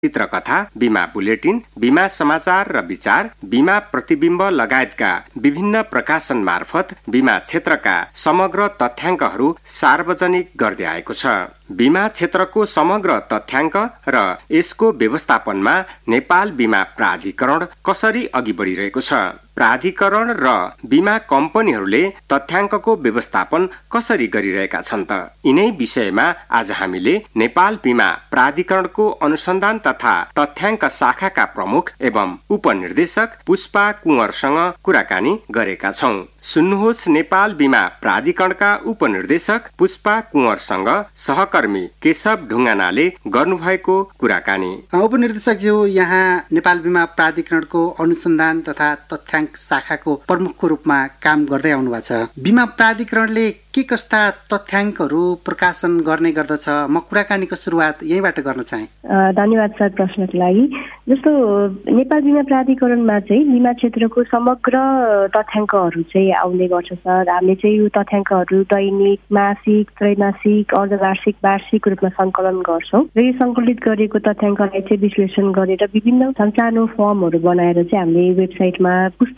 चित्रकथा, बीमा बुलेटिन, बीमा समाचार र विचार, बीमा प्रतिबिम्ब लगायतका विभिन्न प्रकाशन मार्फत बीमा क्षेत्रका समग्र तथ्याङ्कहरू सार्वजनिक गर्दै आएको छ। बीमा क्षेत्रको समग्र तथ्याङ्क र यसको व्यवस्थापनमा नेपाल बीमा प्राधिकरण कसरी अघि बढिरहेको छ, प्राधिकरण र बीमा कम्पनीहरूले तथ्याङ्कको व्यवस्थापन कसरी गरिरहेका छन् त, यिनै विषयमा आज हामीले नेपाल बीमा प्राधिकरणको अनुसन्धान तथा तथ्याङ्क शाखाका प्रमुख एवं उपनिर्देशक पुष्पा कुँवरसँग कुराकानी गरेका छौं। सुन्नुहोस् नेपाल बीमा प्राधिकरणका उपनिर्देशक पुष्पा कुँवरसँग सहकर्मी केशव ढुङ्गानाले गर्नुभएको कुराकानी। उपनिर्देशकज्यू, यहाँ नेपाल बीमा प्राधिकरणको अनुसन्धान तथा तथ्याङ्क शाखाको प्रमुखको रूपमा काम गर्दै आउनु भएको छ। बीमा प्राधिकरणले के कस्ता तथ्याङ्कहरू प्रकाशन गर्ने गर्दछ? म कुराकानीको सुरुवात यहीँबाट गर्न चाहे। धन्यवाद सर प्रश्नको लागि। जस्तो नेपाल बीमा प्राधिकरणमा चाहिँ बीमा क्षेत्रको समग्र तथ्याङ्कहरू चाहिँ आउने गर्छ सर। हामीले चाहिँ यो तथ्याङ्कहरू दैनिक, मासिक, त्रैमासिक, अर्धवार्षिक, वार्षिक रूपमा सङ्कलन गर्छौँ र यो सङ्कलित गरेको तथ्याङ्कलाई चाहिँ विश्लेषण गरेर विभिन्न सानो फर्महरू बनाएर चाहिँ हामीले वेबसाइटमा